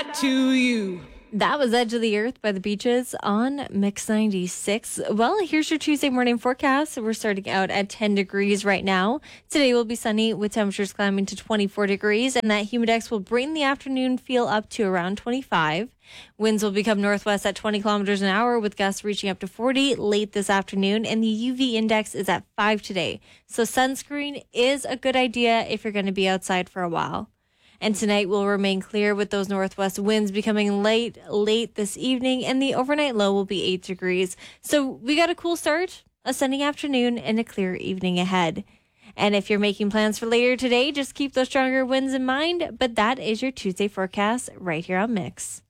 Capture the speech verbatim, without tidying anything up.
back to you. That was Edge of the Earth by the Beaches on Mix ninety-six. Well, here's your Tuesday morning forecast. We're starting out at ten degrees right now. Today will be sunny with temperatures climbing to twenty-four degrees, and that humidex will bring the afternoon feel up to around twenty-five. Winds will become northwest at twenty kilometers an hour with gusts reaching up to forty late this afternoon, and the U V index is at five today. So sunscreen is a good idea if you're going to be outside for a while. And tonight will remain clear with those northwest winds becoming light late this evening, and the overnight low will be eight degrees. So we got a cool start, a sunny afternoon, and a clear evening ahead. And if you're making plans for later today, just keep those stronger winds in mind. But that is your Tuesday forecast right here on Mix.